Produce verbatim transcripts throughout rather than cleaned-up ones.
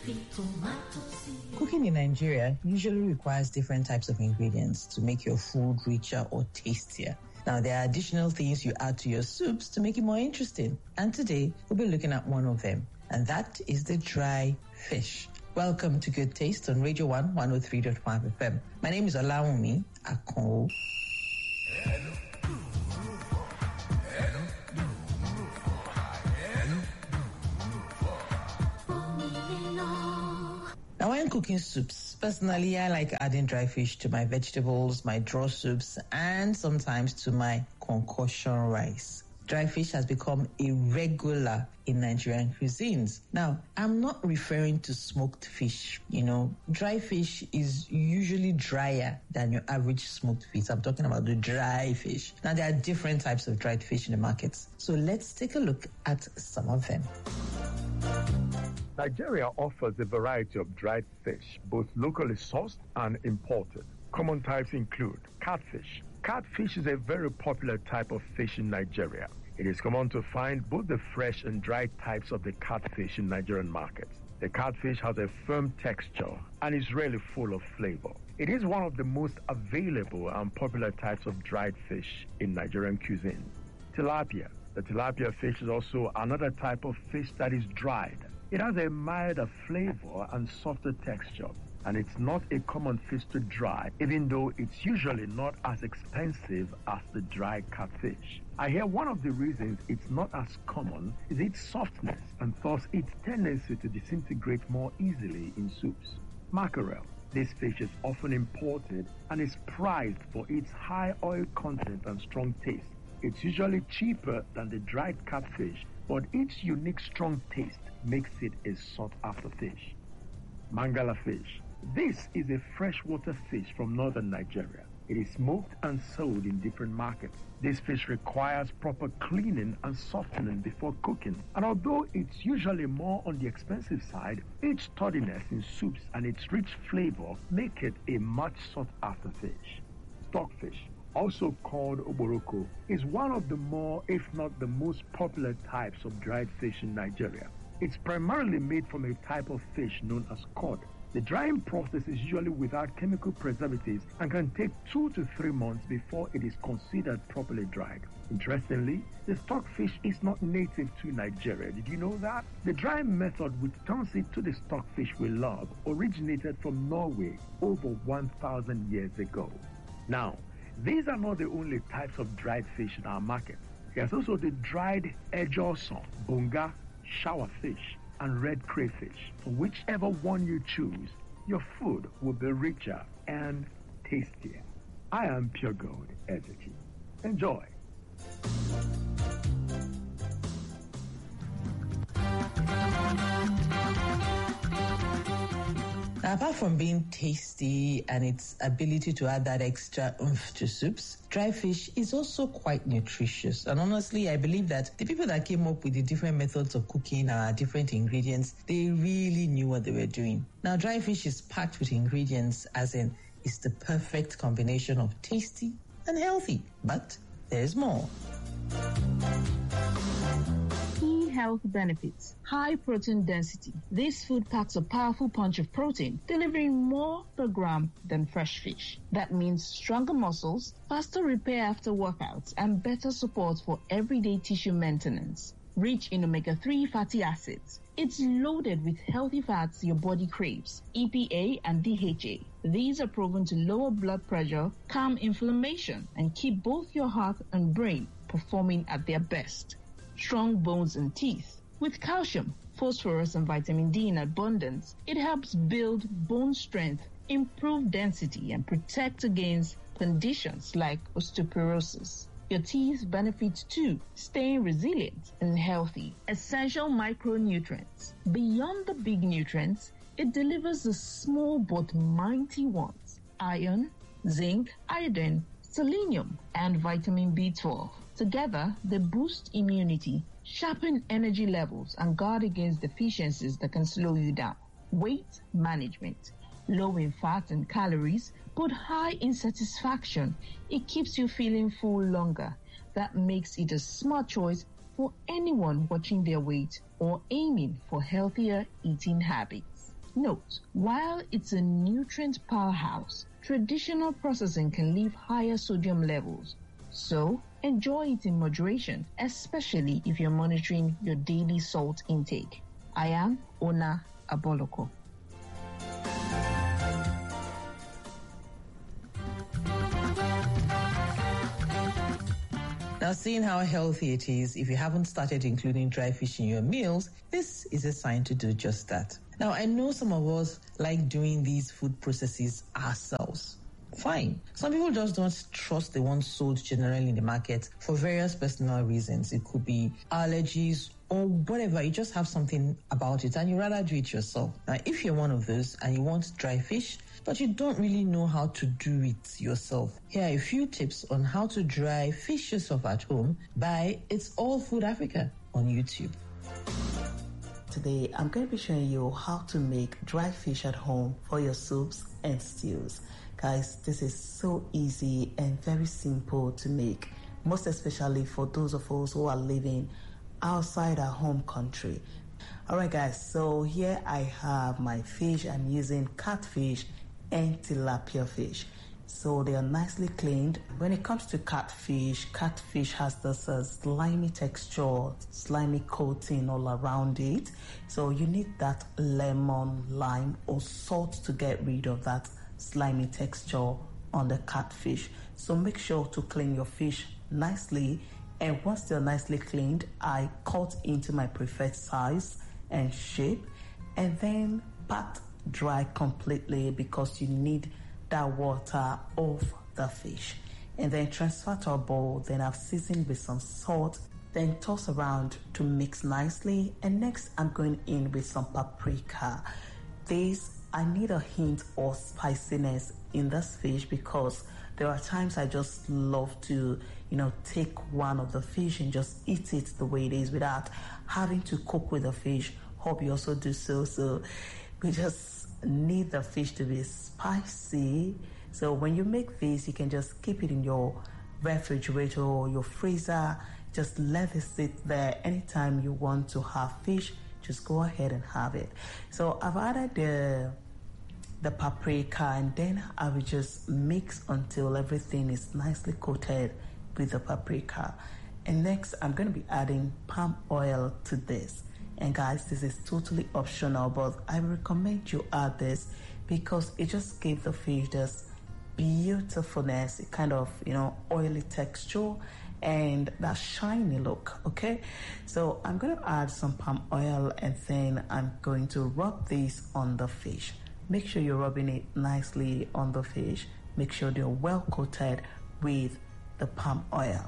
Cooking in Nigeria usually requires different types of ingredients to make your food richer or tastier. Now, there are additional things you add to your soups to make it more interesting. And today, we'll be looking at one of them, and that is the dry fish. Welcome to Good Taste on Radio one, one oh three point five F M. My name is Olawumi Akon. Now, when cooking soups, personally, I like adding dry fish to my vegetables, my draw soups, and sometimes to my concoction rice. Dry fish has become a regular in Nigerian cuisines. Now, I'm not referring to smoked fish. You know, dry fish is usually drier than your average smoked fish. I'm talking about the dry fish. Now, there are different types of dried fish in the markets. So let's take a look at some of them. Nigeria offers a variety of dried fish, both locally sourced and imported. Common types include catfish. Catfish is a very popular type of fish in Nigeria. It is common to find both the fresh and dried types of the catfish in Nigerian markets. The catfish has a firm texture and is really full of flavor. It is one of the most available and popular types of dried fish in Nigerian cuisine. Tilapia. The tilapia fish is also another type of fish that is dried. It has a milder flavor and softer texture, and it's not a common fish to dry, even though it's usually not as expensive as the dried catfish. I hear one of the reasons it's not as common is its softness, and thus its tendency to disintegrate more easily in soups. Mackerel. This fish is often imported and is prized for its high oil content and strong taste. It's usually cheaper than the dried catfish, but its unique strong taste makes it a sought-after fish. Mangala fish. This is a freshwater fish from northern Nigeria. It is smoked and sold in different markets. This fish requires proper cleaning and softening before cooking, and although it's usually more on the expensive side, its tardiness in soups and its rich flavor make it a much sought-after fish. Stockfish, also called oboroko, is one of the more, if not the most popular types of dried fish in Nigeria. It's primarily made from a type of fish known as cod. The drying process is usually without chemical preservatives and can take two to three months before it is considered properly dried. Interestingly, the stockfish is not native to Nigeria. Did you know that? The drying method which turns it to the stockfish we love originated from Norway over one thousand years ago. Now, these are not the only types of dried fish in our market. There's also the dried ejoson, bunga, showerfish, and red crayfish. For whichever one you choose, your food will be richer and tastier. I am Pure Gold Ezeki. Enjoy. Now, apart from being tasty and its ability to add that extra oomph to soups, dry fish is also quite nutritious. And honestly, I believe that the people that came up with the different methods of cooking and different ingredients, they really knew what they were doing. Now, dry fish is packed with ingredients, as in it's the perfect combination of tasty and healthy. But there's more. Health benefits. High protein density. This food packs a powerful punch of protein, delivering more per gram than fresh fish. That means stronger muscles, faster repair after workouts, and better support for everyday tissue maintenance. Rich in omega three fatty acids. It's loaded with healthy fats your body craves, E P A and D H A. These are proven to lower blood pressure, calm inflammation, and keep both your heart and brain performing at their best. Strong bones and teeth. With calcium, phosphorus, and vitamin D in abundance, it helps build bone strength, improve density, and protect against conditions like osteoporosis. Your teeth benefit too, staying resilient and healthy. Essential micronutrients. Beyond the big nutrients, it delivers the small but mighty ones: iron, zinc, iodine, selenium, and vitamin B twelve. Together, they boost immunity, sharpen energy levels, and guard against deficiencies that can slow you down. Weight management. Low in fat and calories, but high in satisfaction. It keeps you feeling full longer. That makes it a smart choice for anyone watching their weight or aiming for healthier eating habits. Note, while it's a nutrient powerhouse, traditional processing can leave higher sodium levels. So, enjoy it in moderation, especially if you're monitoring your daily salt intake. I am Ona Aboloko. Now, seeing how healthy it is, if you haven't started including dry fish in your meals, this is a sign to do just that. Now, I know some of us like doing these food processes ourselves. Fine. Some people just don't trust the ones sold generally in the market for various personal reasons. It could be allergies or whatever. You just have something about it and you rather do it yourself. Now, if you're one of those and you want dry fish, but you don't really know how to do it yourself, here are a few tips on how to dry fish yourself at home by It's All Food Africa on YouTube. Today, I'm going to be showing you how to make dry fish at home for your soups and stews. Guys, this is so easy and very simple to make, most especially for those of us who are living outside our home country. All right, guys, so here I have my fish. I'm using catfish and tilapia fish. So they are nicely cleaned. When it comes to catfish, catfish has this uh, slimy texture, slimy coating all around it. So you need that lemon, lime, or salt to get rid of that slimy texture on the catfish. So make sure to clean your fish nicely. And once they're nicely cleaned, I cut into my preferred size and shape, and then pat dry completely because you need that water off the fish. And then transfer to a bowl. Then I've seasoned with some salt. Then toss around to mix nicely. And next I'm going in with some paprika. This, I need a hint of spiciness in this fish because there are times I just love to, you know, take one of the fish and just eat it the way it is without having to cook with the fish. Hope you also do so. So we just need the fish to be spicy. So when you make this, you can just keep it in your refrigerator or your freezer. Just let it sit there. Anytime you want to have fish, just go ahead and have it. So I've added the the paprika, and then I will just mix until everything is nicely coated with the paprika. And next I'm going to be adding palm oil to this. And guys, this is totally optional, but I recommend you add this because it just gives the fish this beautifulness, a kind of, you know, oily texture and that shiny look. Okay, so I'm going to add some palm oil and then I'm going to rub this on the fish. Make sure you're rubbing it nicely on the fish. Make sure they're well coated with the palm oil.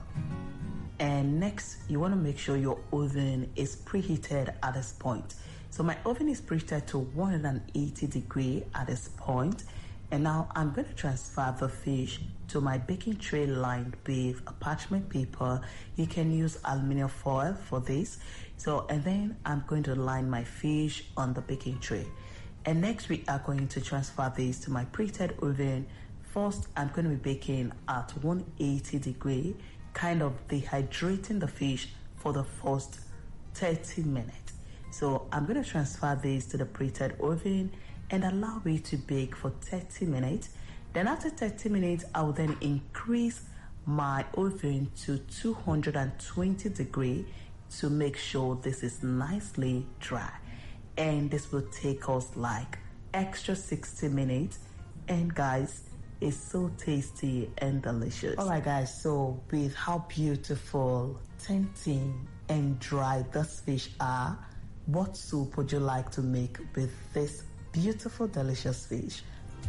And next, you want to make sure your oven is preheated at this point. So my oven is preheated to one hundred eighty degrees at this point. And now I'm going to transfer the fish to my baking tray lined with a parchment paper. You can use aluminum foil for this. So, and then I'm going to line my fish on the baking tray. And next we are going to transfer this to my preheated oven. First, I'm going to be baking at one hundred eighty degrees, kind of dehydrating the fish for the first thirty minutes. So I'm going to transfer this to the preheated oven and allow it to bake for thirty minutes. Then after thirty minutes, I will then increase my oven to two hundred twenty degrees to make sure this is nicely dry. And this will take us like extra sixty minutes. And guys, it's so tasty and delicious. All right, guys, so with how beautiful, tempting, and dry this fish are, what soup would you like to make with this beautiful, delicious fish?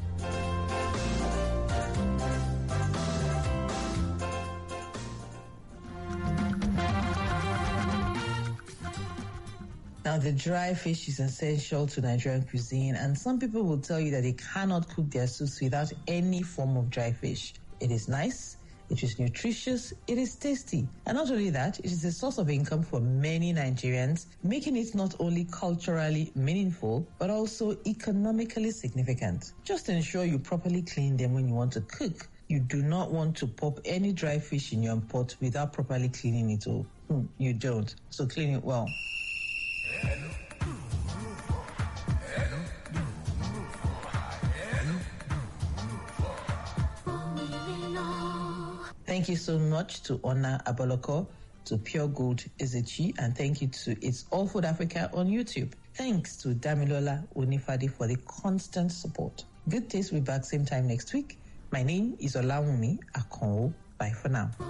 Now, the dry fish is essential to Nigerian cuisine, and some people will tell you that they cannot cook their soups without any form of dry fish. It is nice, it is nutritious, it is tasty. And not only that, it is a source of income for many Nigerians, making it not only culturally meaningful, but also economically significant. Just ensure you properly clean them when you want to cook. You do not want to pop any dry fish in your pot without properly cleaning it all. Hmm, you don't. So clean it well. Thank you so much to Ona Aboloko, to Pure Gold Ezechi, and thank you to It's All Food Africa on YouTube. Thanks to Damilola Onifade for the constant support. Good Taste will be back same time next week. My name is Olawumi Akonwo. Bye for now.